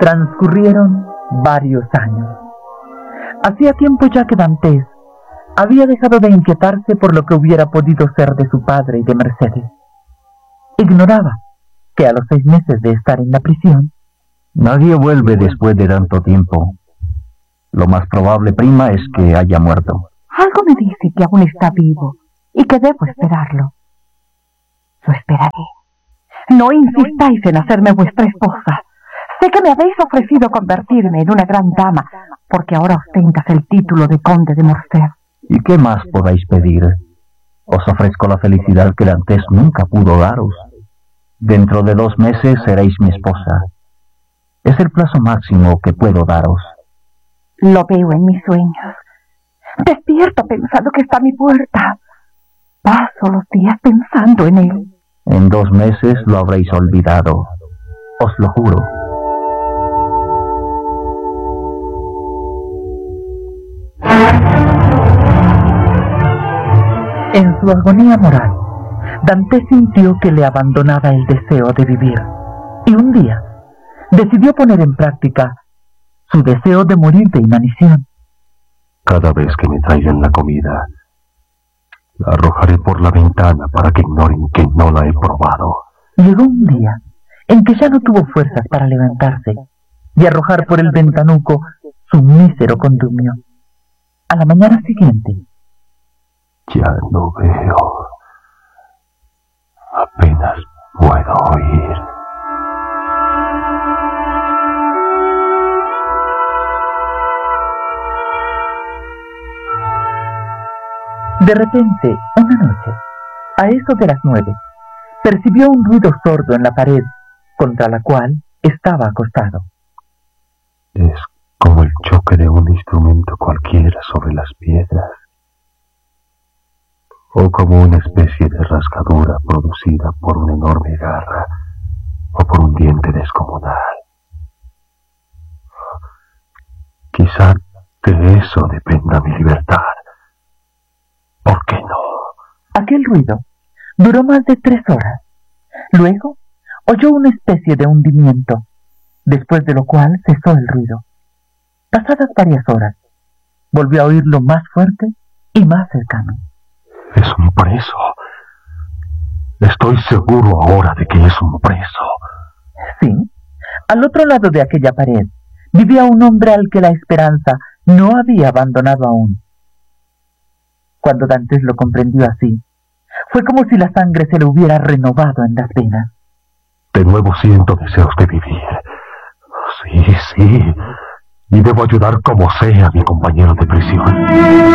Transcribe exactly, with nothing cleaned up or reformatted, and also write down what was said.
Transcurrieron varios años. Hacía tiempo ya que Dantes había dejado de inquietarse por lo que hubiera podido ser de su padre y de Mercedes. Ignoraba que a los seis meses de estar en la prisión, nadie vuelve después de tanto tiempo. Lo más probable, prima, es que haya muerto. Algo me dice que aún está vivo y que debo esperarlo. Lo esperaré. No insistáis en hacerme vuestra esposa. Sé que me habéis ofrecido convertirme en una gran dama, porque ahora ostentas el título de conde de Morcerf. ¿Y qué más podáis pedir? Os ofrezco la felicidad que Dantes nunca pudo daros. Dentro de dos meses seréis mi esposa. Es el plazo máximo que puedo daros. Lo veo en mis sueños. Despierto pensando que está a mi puerta. Paso los días pensando en él. En dos meses lo habréis olvidado. Os lo juro. En su agonía moral, Dantes sintió que le abandonaba el deseo de vivir, y un día decidió poner en práctica su deseo de morir de inanición. Cada vez que me traigan la comida, la arrojaré por la ventana para que ignoren que no la he probado. Llegó un día en que ya no tuvo fuerzas para levantarse y arrojar por el ventanuco su mísero condumio. A la mañana siguiente, ya no veo. Apenas puedo oír. De repente, una noche, a eso de las nueve, percibió un ruido sordo en la pared contra la cual estaba acostado. Es como el choque de un instrumento cualquiera sobre las piedras, o como una especie de rasgadura producida por una enorme garra o por un diente descomunal. Quizá de eso dependa mi libertad. ¿Por qué no? Aquel ruido duró más de tres horas. Luego oyó una especie de hundimiento, después de lo cual cesó el ruido. Pasadas varias horas, volvió a oírlo más fuerte y más cercano. Es un preso. Estoy seguro ahora de que es un preso. Sí, al otro lado de aquella pared vivía un hombre al que la esperanza no había abandonado aún. Cuando Dantes lo comprendió así, fue como si la sangre se le hubiera renovado en las venas. De nuevo siento deseos de vivir. Sí, sí. Y debo ayudar como sea a mi compañero de prisión.